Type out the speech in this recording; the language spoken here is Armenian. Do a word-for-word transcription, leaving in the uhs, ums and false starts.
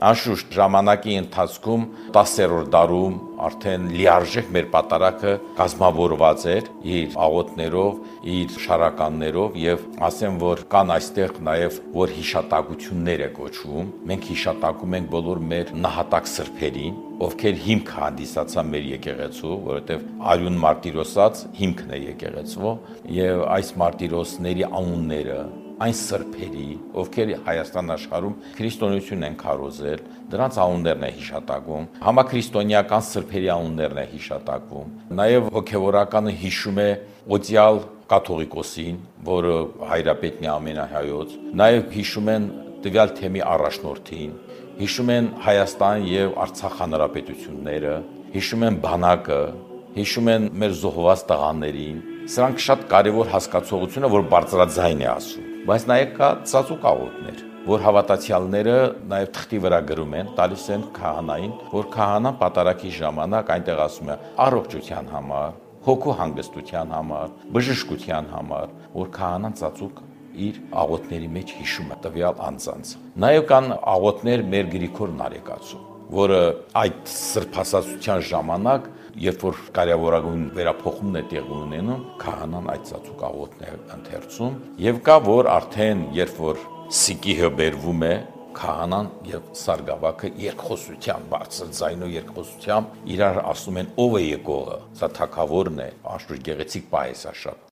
Անշուշտ ժամանակի ընթացքում տասերորդ դարում արդեն լիարժեք մեր պատարագը կազմավորված էր իր աղոթներով, իր շարականներով եւ ասեմ, որ կան այստեղ նաեւ որ հիշատակություններ է կոչվում։ Մենք հիշատակում ենք բոլոր մեր նահատակ սրբերին, ովքեր հիմք հանդիսացան մեր եկեղեցու, որովհետեւ արյուն մարտիրոսած հիմքն է եկեղեցու եւ այս մարտիրոսների անունները այն սրբերի, ովքեր Հայաստան աշխարհում քրիստոնեություն են քարոզել, դրանց անուններն է հիշատակվում, համաքրիստոնեական սրբերի անուններն է հիշատակվում։ Նաև հոգևորականը հիշում է օծյալ կաթողիկոսին, որը հայրապետն է ամենահայոց, նաև հիշում են տվյալ թեմի առաջնորդին, հիշում են Հայաստան եւ Արցախ հանրապետությունները, հիշում են բանակը, հիշում են մեր զոհված տղաներին։ Սրանք շատ կարևոր հասկացողություն է, որ բարձրաձայն է ասում։ Բայց նաև կա ծածուկ աղոթներ, որ հավատացյալները նաև թղթի վրա գրում են, տալիս են քահանային, որ քահանան պատարագի ժամանակ այնտեղ ասում է առողջության համար, հոգու հանգստության համար, բժշկության համար, որ քահանան ծածուկ իր աղոթների մեջ հիշում է տվյալ անձանց։ Նաև կան աղոթներ մեր Գրիգոր Նարեկացու, որը այդ սրբասացության ժամանակ, երբ որ կարևորագույն վերափոխումն է տեղի ունենում, քահանան այդ ծածուկ աղոթն է ընթերցում, եւ կա որ արդեն երբ որ սիկիհը բերվում է, քահանան եւ սարգսակը երկխոսությամբ, բարձր ձայնով երկխոսությամբ իրար ասում են ով է եկողը, սա թագավորն է, անշուշտ գեղեցիկ պահ է սա շատ։